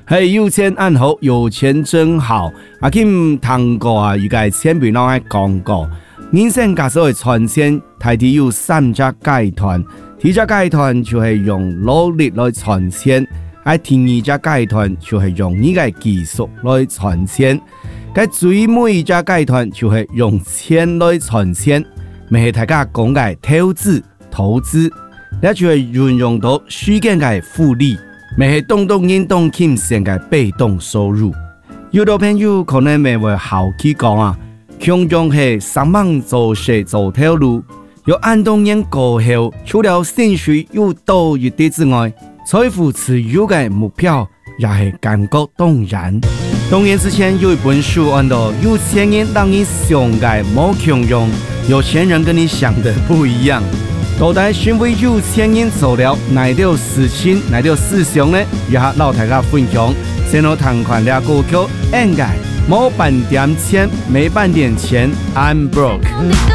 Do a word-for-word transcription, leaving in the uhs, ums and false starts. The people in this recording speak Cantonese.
嘿，有钱安好，有錢真好。阿 Kim 聽過啊，而家前輩攏喺講過，人生假所謂傳承，大體有三隻階段。第一隻階段就係用努力來傳承，喺第二隻階段就係用你嘅技術來傳承，喺最尾一隻階段就係用錢來傳承。咪係大家講嘅投資，投資，呢就係運用到時間嘅複利。咪係動動應動傾成嘅被動收入，有啲朋友可能咪會好奇講啊，強種係上網做事做條路，有按動應過後，除了薪水又多一啲之外，財富持有嘅目標也係感覺動然。當然之前有一本書講到，有錢人讓你想嘅冇強用，有錢人跟你想的不一樣。到底是為有錢人做了哪條事情，哪條事情呢？以下老大家分享，先攞談款嘅歌曲，應該冇半點錢，沒半點錢 ，I'm broke。